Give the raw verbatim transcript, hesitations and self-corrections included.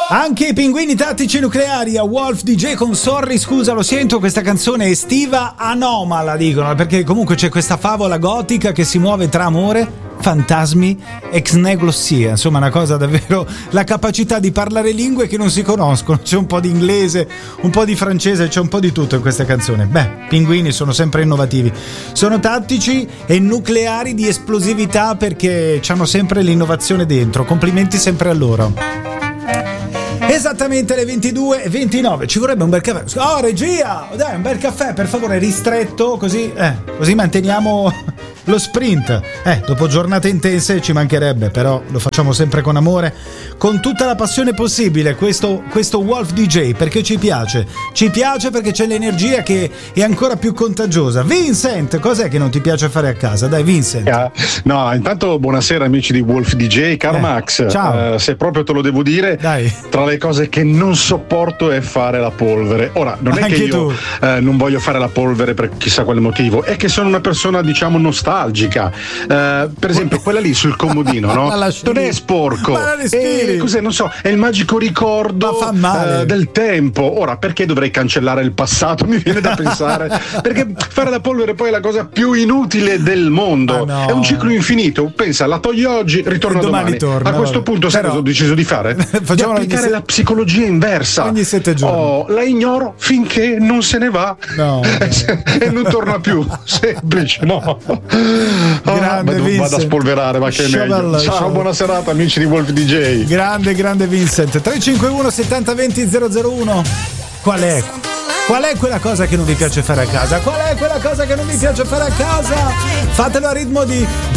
Anche i pinguini tattici nucleari a Wolf D J con Sorry, scusa lo sento, questa canzone estiva anomala dicono, perché comunque c'è questa favola gotica che si muove tra amore, fantasmi, exneglossia, insomma una cosa davvero, la capacità di parlare lingue che non si conoscono, c'è un po' di inglese, un po' di francese, c'è un po' di tutto in questa canzone. Beh, pinguini sono sempre innovativi, sono tattici e nucleari di esplosività perché hanno sempre l'innovazione dentro, complimenti sempre a loro. Esattamente le ventidue e ventinove, ci vorrebbe un bel caffè. Oh regia, dai un bel caffè per favore, ristretto, così eh, così manteniamo lo sprint. Eh, dopo giornate intense ci mancherebbe, però lo facciamo sempre con amore, con tutta la passione possibile, questo, questo Wolf D J, perché ci piace, ci piace perché c'è l'energia che è ancora più contagiosa. Vincent, cos'è che non ti piace fare a casa? Dai Vincent. Yeah. No, intanto buonasera amici di Wolf D J, caro eh, Max. Ciao. Uh, se proprio te lo devo dire, dai. Tra le cose che non sopporto è fare la polvere. Ora, non è Anche che io eh, non voglio fare la polvere per chissà quale motivo, è che sono una persona, diciamo, nostalgica. Eh, per esempio, quella lì sul comodino, no? Non è sporco. Ma è, cos'è? Non so, è il magico ricordo eh, del tempo. Ora, perché dovrei cancellare il passato? Mi viene da pensare. Perché fare la polvere poi è la cosa più inutile del mondo. No. È un ciclo infinito. Pensa, la togli oggi, ritorna domani. domani. Torna, a questo vabbè. punto, sai cosa ho deciso di fare? Di applicare la psicologia inversa. Ogni sette giorni. Oh, la ignoro finché non se ne va. No. E non torna più. Semplice, no. Grande oh, vado a spolverare, ma che è meglio. Ciao, ciao, buona serata amici di Wolf D J. Grande, grande Vincent. tre cinque uno settanta venti zero zero uno. Qual è? Qual è quella cosa che non vi piace fare a casa? Qual è quella cosa che non vi piace fare a casa? Fatelo a ritmo di